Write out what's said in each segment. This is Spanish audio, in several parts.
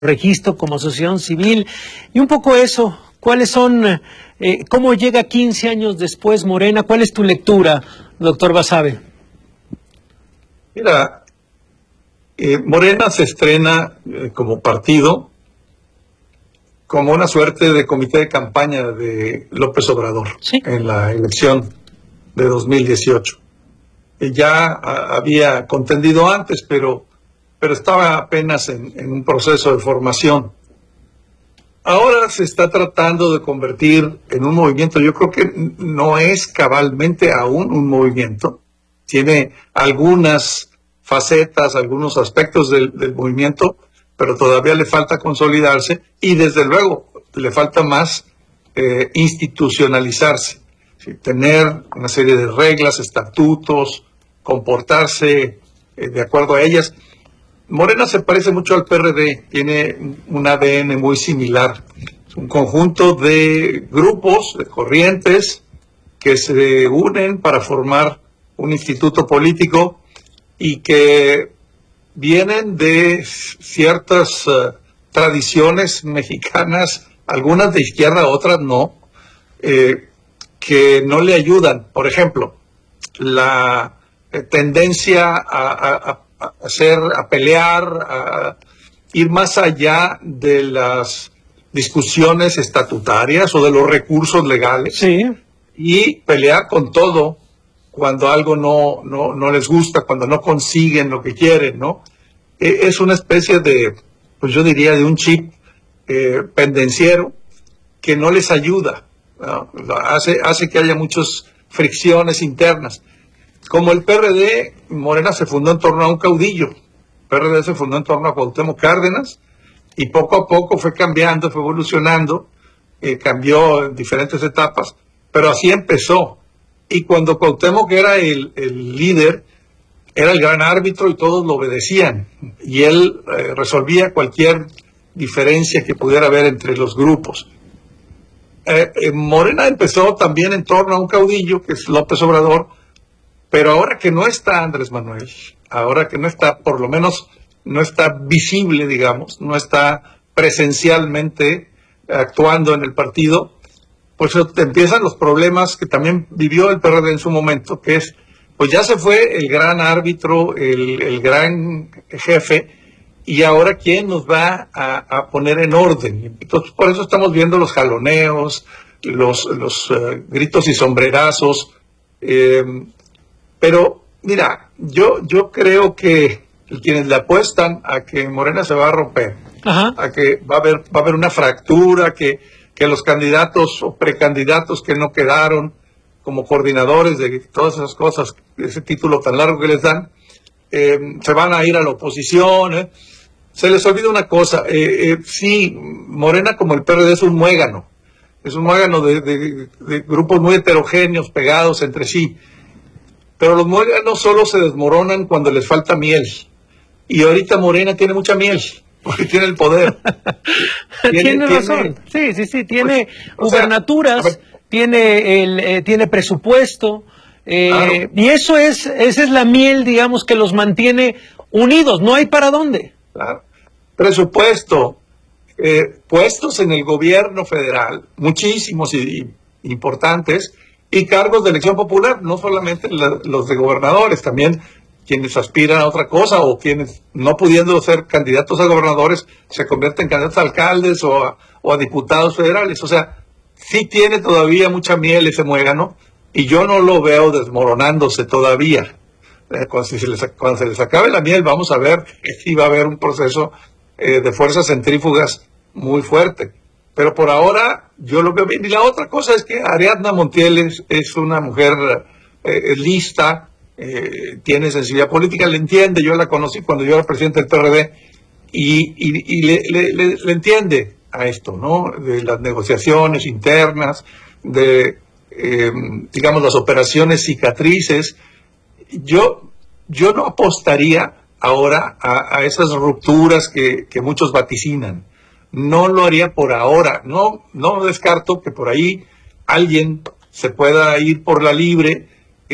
registro como asociación civil y un poco eso, ¿cuáles son, cómo llega 15 años después Morena? ¿Cuál es tu lectura, doctor Basabe? Mira, Morena se estrena como partido, como una suerte de comité de campaña de López Obrador, sí, en la elección de 2018. Ya había contendido antes, pero estaba apenas en un proceso de formación. Ahora se está tratando de convertir en un movimiento. Yo creo que no es cabalmente aún un movimiento. Tiene algunas facetas, algunos aspectos del movimiento, pero todavía le falta consolidarse y desde luego le falta más institucionalizarse. ¿Sí? Tener una serie de reglas, estatutos, comportarse de acuerdo a ellas. Morena se parece mucho al PRD, tiene un ADN muy similar. Es un conjunto de grupos, de corrientes, que se unen para formar un instituto político y que vienen de ciertas tradiciones mexicanas, algunas de izquierda, otras no, que no le ayudan. Por ejemplo, la tendencia a pelear, a ir más allá de las discusiones estatutarias o de los recursos legales, sí, y pelear con todo cuando algo no les gusta, cuando no consiguen lo que quieren, ¿no? Es una especie de, pues yo diría, de un chip pendenciero que no les ayuda, ¿no? Hace que haya muchas fricciones internas. Como el PRD, Morena se fundó en torno a un caudillo. El PRD se fundó en torno a Cuauhtémoc Cárdenas y poco a poco fue cambiando, fue evolucionando, cambió en diferentes etapas, pero así empezó. Y cuando Cuauhtémoc era el líder, era el gran árbitro y todos lo obedecían. Y él resolvía cualquier diferencia que pudiera haber entre los grupos. Morena empezó también en torno a un caudillo, que es López Obrador, pero ahora que no está Andrés Manuel, ahora que no está, por lo menos no está visible, digamos, no está presencialmente actuando en el partido, pues empiezan los problemas que también vivió el PRD en su momento, que es, pues ya se fue el gran árbitro, el gran jefe, y ahora ¿quién nos va a poner en orden? Entonces, por eso estamos viendo los jaloneos, los gritos y sombrerazos. Pero, mira, yo creo que quienes le apuestan a que Morena se va a romper, ajá, a que va a haber una fractura, que los candidatos o precandidatos que no quedaron como coordinadores de todas esas cosas, ese título tan largo que les dan, se van a ir a la oposición. Se les olvida una cosa, sí, Morena como el PRD es un muégano de grupos muy heterogéneos, pegados entre sí. Pero los muéganos solo se desmoronan cuando les falta miel. Y ahorita Morena tiene mucha miel, porque tiene el poder. Tiene razón. Sí, tiene pues, gubernaturas, tiene presupuesto, claro. Y esa es la miel, digamos, que los mantiene unidos, no hay para dónde. Claro. Presupuesto, puestos en el gobierno federal, muchísimos y importantes, y cargos de elección popular, no solamente los de gobernadores, también quienes aspiran a otra cosa o quienes no pudiendo ser candidatos a gobernadores se convierten en candidatos a alcaldes o a diputados federales. O sea, sí tiene todavía mucha miel ese muégano y yo no lo veo desmoronándose todavía. Cuando se les acabe la miel, vamos a ver que sí va a haber un proceso de fuerzas centrífugas muy fuerte. Pero por ahora yo lo veo bien. Y la otra cosa es que Ariadna Montiel es una mujer lista, tiene sensibilidad política, le entiende. Yo la conocí cuando yo era presidente del PRD y le entiende a esto, ¿no? De las negociaciones internas, de, digamos, las operaciones cicatrices. Yo no apostaría ahora a esas rupturas que muchos vaticinan. No lo haría por ahora. No descarto que por ahí alguien se pueda ir por la libre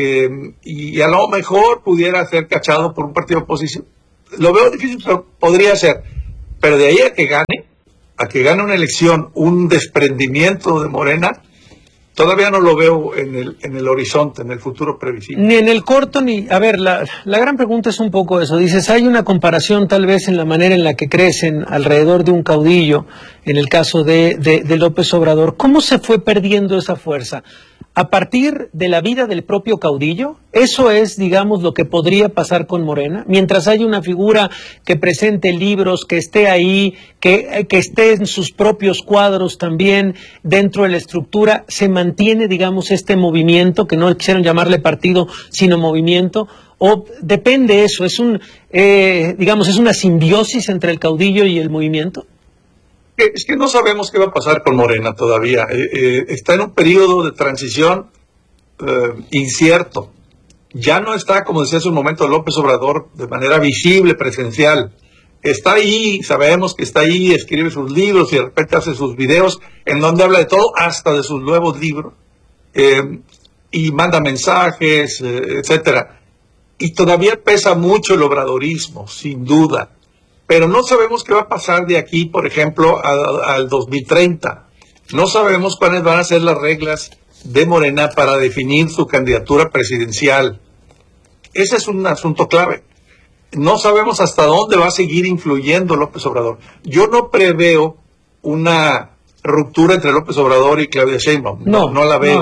y a lo mejor pudiera ser cachado por un partido de oposición. Lo veo difícil, pero podría ser. Pero de ahí a que gane una elección, un desprendimiento de Morena, todavía no lo veo en el horizonte, en el futuro previsible. Ni en el corto, ni... A ver, la gran pregunta es un poco eso. Dices, hay una comparación tal vez en la manera en la que crecen alrededor de un caudillo, en el caso de López Obrador. ¿Cómo se fue perdiendo esa fuerza? ¿A partir de la vida del propio caudillo? ¿Eso es, digamos, lo que podría pasar con Morena? Mientras haya una figura que presente libros, que esté ahí, que esté en sus propios cuadros también dentro de la estructura, ¿se mantiene, digamos, este movimiento, que no quisieron llamarle partido, sino movimiento? ¿O depende eso? ¿Es digamos, es una simbiosis entre el caudillo y el movimiento? Es que no sabemos qué va a pasar con Morena todavía. Está en un periodo de transición incierto. Ya no está, como decía hace un momento López Obrador, de manera visible, presencial. Está ahí, sabemos que está ahí, escribe sus libros y de repente hace sus videos en donde habla de todo, hasta de sus nuevos libros, y manda mensajes, etcétera. Y todavía pesa mucho el obradorismo, sin duda. Pero no sabemos qué va a pasar de aquí, por ejemplo, al 2030. No sabemos cuáles van a ser las reglas de Morena para definir su candidatura presidencial. Ese es un asunto clave. No sabemos hasta dónde va a seguir influyendo López Obrador. Yo no preveo una ruptura entre López Obrador y Claudia Sheinbaum. No la veo.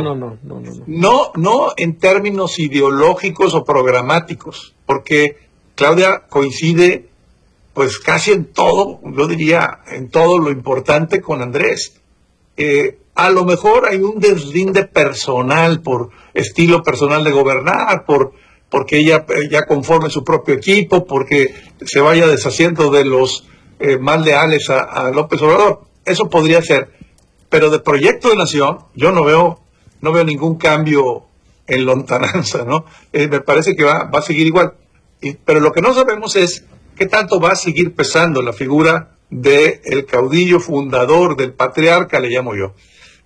No en términos ideológicos o programáticos, porque Claudia coincide pues casi en todo, yo diría, en todo lo importante con Andrés. A lo mejor hay un deslinde personal, por estilo personal de gobernar, porque ella ya conforme su propio equipo, porque se vaya deshaciendo de los más leales a López Obrador. Eso podría ser. Pero de proyecto de nación, yo no veo ningún cambio en lontananza, ¿no? Me parece que va a seguir igual. Pero lo que no sabemos es ¿qué tanto va a seguir pesando la figura del caudillo fundador, del patriarca, le llamo yo?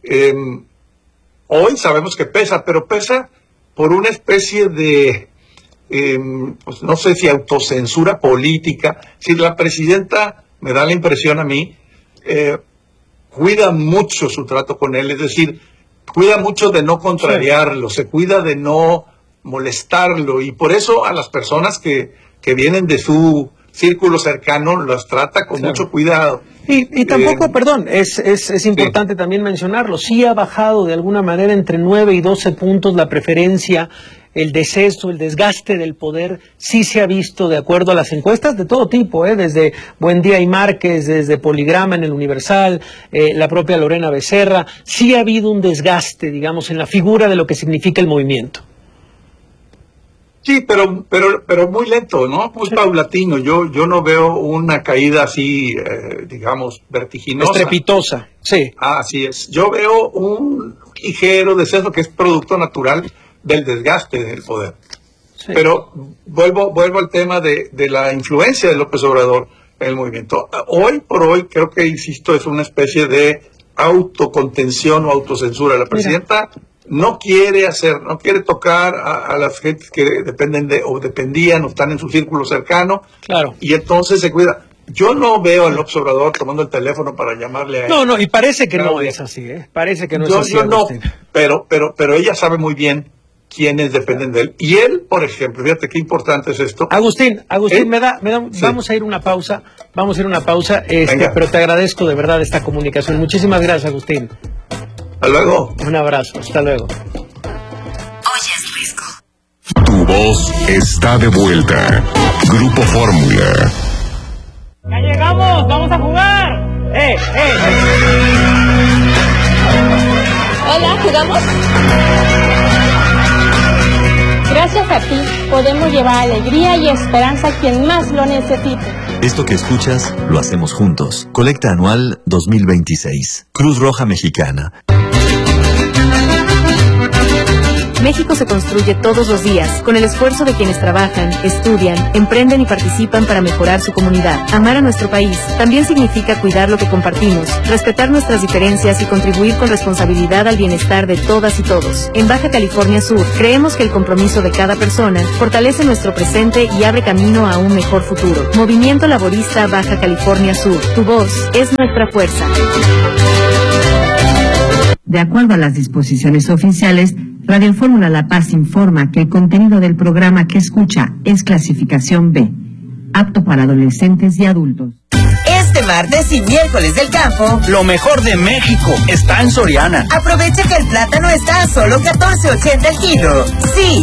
Hoy sabemos que pesa, pero pesa por una especie de, pues no sé si autocensura política. Si la presidenta, me da la impresión a mí, cuida mucho su trato con él, es decir, cuida mucho de no contrariarlo, se cuida de no molestarlo, y por eso a las personas que vienen de su círculo cercano las trata con mucho cuidado. Y tampoco, perdón, es importante también mencionarlo, sí ha bajado de alguna manera entre 9 y 12 puntos la preferencia, el deceso, el desgaste del poder, sí se ha visto de acuerdo a las encuestas de todo tipo, desde Buendía y Márquez, desde Poligrama en el Universal, la propia Lorena Becerra, sí ha habido un desgaste, digamos, en la figura de lo que significa el movimiento. Sí, pero muy lento, ¿no? Muy paulatino. Yo no veo una caída así, digamos, vertiginosa. Estrepitosa, sí. Así es. Yo veo un ligero descenso que es producto natural del desgaste del poder. Sí. Pero vuelvo al tema de la influencia de López Obrador en el movimiento. Hoy por hoy, creo que, insisto, es una especie de autocontención o autocensura. La presidenta no quiere tocar a las gentes que dependían o están en su círculo cercano. Claro. Y entonces se cuida. Yo no veo al López Obrador tomando el teléfono para llamarle a él. No, y parece que no es así, Parece que no es así. Yo no, pero ella sabe muy bien quiénes dependen de él. Y él, por ejemplo, fíjate qué importante es esto. Agustín, sí. Vamos a ir a una pausa, pero te agradezco de verdad esta comunicación. Muchísimas gracias, Agustín. Hasta luego. Un abrazo, hasta luego. Oyes Risco. Tu voz está de vuelta. Grupo Fórmula. ¡Ya llegamos! ¡Vamos a jugar! Hola, ¿jugamos? Gracias a ti podemos llevar alegría y esperanza a quien más lo necesite. Esto que escuchas lo hacemos juntos. Colecta anual 2026. Cruz Roja Mexicana. México se construye todos los días, con el esfuerzo de quienes trabajan, estudian, emprenden y participan para mejorar su comunidad. Amar a nuestro país también significa cuidar lo que compartimos, respetar nuestras diferencias y contribuir con responsabilidad al bienestar de todas y todos. En Baja California Sur, creemos que el compromiso de cada persona fortalece nuestro presente y abre camino a un mejor futuro. Movimiento Laborista Baja California Sur. Tu voz es nuestra fuerza. De acuerdo a las disposiciones oficiales, Radio Fórmula La Paz informa que el contenido del programa que escucha es clasificación B, apto para adolescentes y adultos. Este martes y miércoles del campo, lo mejor de México está en Soriana. Aprovecha que el plátano está a solo $14.80 el kilo. Sí,